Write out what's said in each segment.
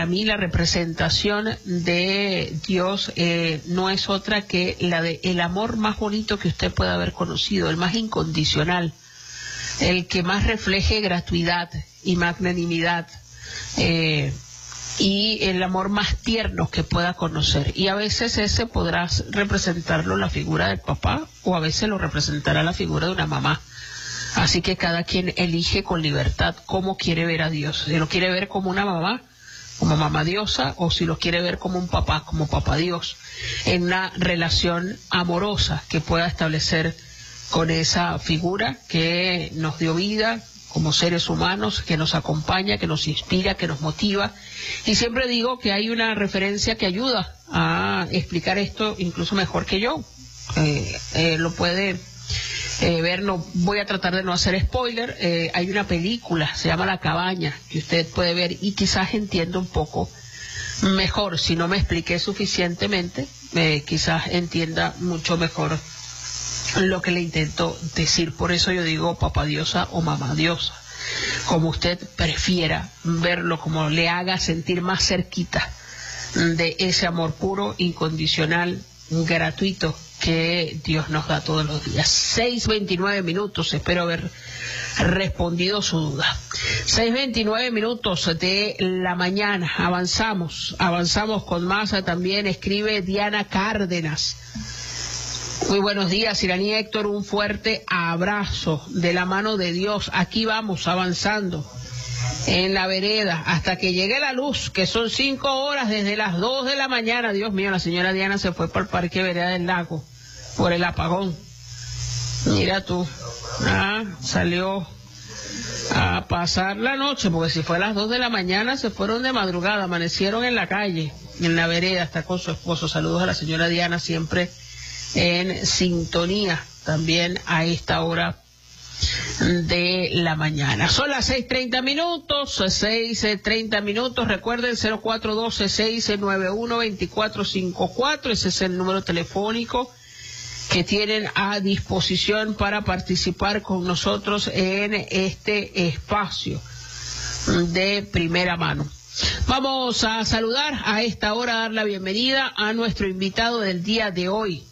para mí la representación de Dios no es otra que la de el amor más bonito que usted pueda haber conocido, el más incondicional, el que más refleje gratuidad y magnanimidad, y el amor más tierno que pueda conocer. Y a veces ese podrá representarlo la figura del papá, o a veces lo representará la figura de una mamá. Así que cada quien elige con libertad cómo quiere ver a Dios. Si lo quiere ver como una mamá, como mamá diosa, o si lo quiere ver como un papá, como papá Dios, en una relación amorosa que pueda establecer con esa figura que nos dio vida como seres humanos, que nos acompaña, que nos inspira, que nos motiva. Y siempre digo que hay una referencia que ayuda a explicar esto incluso mejor que yo. Lo puede ver, no voy a tratar de no hacer spoiler. Hay una película, se llama La Cabaña, que usted puede ver y quizás entienda un poco mejor. Si no me expliqué suficientemente, quizás entienda mucho mejor lo que le intento decir. Por eso yo digo papá diosa o mamá diosa, como usted prefiera verlo, como le haga sentir más cerquita de ese amor puro, incondicional, gratuito que Dios nos da todos los días. 6:29 minutos, espero haber respondido su duda. 6:29 minutos de la mañana, avanzamos con más. También escribe Diana Cárdenas. Muy buenos días, Iraní Héctor, un fuerte abrazo de la mano de Dios. Aquí vamos avanzando en la vereda hasta que llegue la luz, que son 5 horas desde las 2 de la mañana. Dios mío, la señora Diana se fue para el Parque Vereda del Lago por el apagón. Mira tú, salió a pasar la noche, porque si fue a las 2 de la mañana se fueron de madrugada, amanecieron en la calle, en la vereda, hasta con su esposo. Saludos a la señora Diana, siempre en sintonía también a esta hora de la mañana. Son las 6:30 minutos, 6:30 minutos. Recuerden 0412-691-2454, ese es el número telefónico que tienen a disposición para participar con nosotros en este espacio de primera mano. Vamos a saludar a esta hora, dar la bienvenida a nuestro invitado del día de hoy.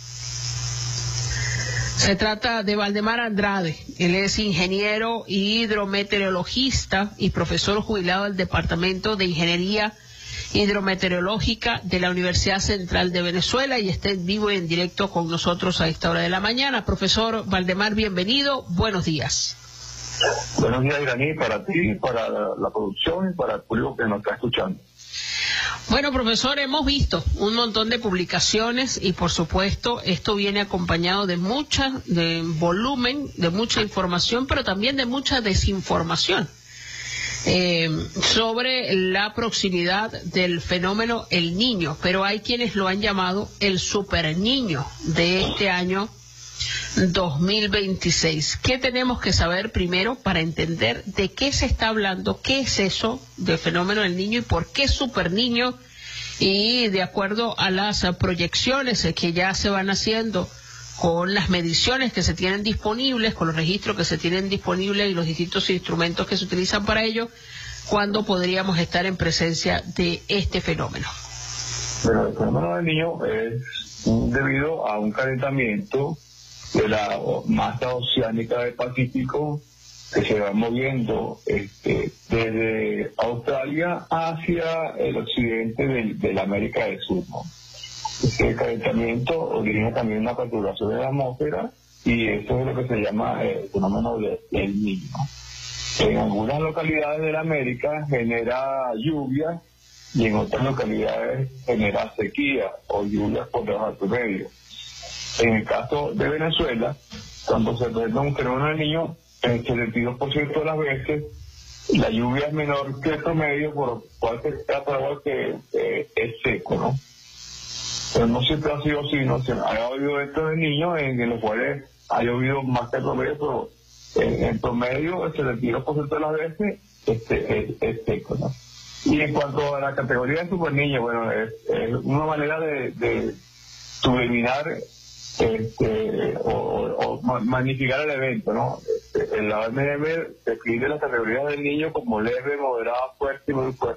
Se trata de Valdemar Andrade. Él es ingeniero hidrometeorologista y profesor jubilado del Departamento de Ingeniería Hidrometeorológica de la Universidad Central de Venezuela, y está en vivo y en directo con nosotros a esta hora de la mañana. Profesor Valdemar, bienvenido. Buenos días. Buenos días, Iraní, para ti, para la producción y para el público que nos está escuchando. Bueno, profesor, hemos visto un montón de publicaciones y, por supuesto, esto viene acompañado de volumen, de mucha información, pero también de mucha desinformación sobre la proximidad del fenómeno El Niño. Pero hay quienes lo han llamado el Super Niño de este año 2026. ¿Qué tenemos que saber primero para entender de qué se está hablando, qué es eso del fenómeno del Niño y por qué Super Niño? Y de acuerdo a las proyecciones que ya se van haciendo con las mediciones que se tienen disponibles, con los registros que se tienen disponibles y los distintos instrumentos que se utilizan para ello, ¿cuándo podríamos estar en presencia de este fenómeno? Bueno, el fenómeno del Niño es debido a un calentamiento de la masa oceánica del Pacífico que se va moviendo desde Australia hacia el occidente de la América del Sur, ¿no? Este calentamiento origina también una perturbación de la atmósfera y eso es lo que se llama el fenómeno del Niño. En algunas localidades de la América genera lluvia y en otras localidades genera sequía o lluvias por debajo del promedio. En el caso de Venezuela, cuando se presenta un fenómeno del Niño, el 72% de las veces la lluvia es menor que el promedio, por lo cual se trata de algo que es seco, ¿no? Pero no siempre ha sido así, ¿no? Ha habido estos de niños en los cuales ha llovido más que el promedio, pero en promedio el 72% de las veces es seco, ¿no? Y en cuanto a la categoría de super niño, bueno, es una manera de subliminar o magnificar el evento, ¿no? La OMS describe las categorías del niño como leve, moderada, fuerte y muy fuerte.